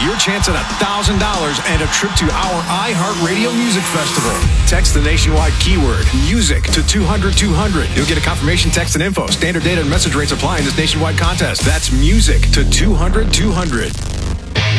your chance at $1,000 and a trip to our iHeartRadio Music Festival. Text the nationwide keyword music to 200-200. You'll get a confirmation text and info. Standard data and message rates apply in this nationwide contest. That's music to 200-200.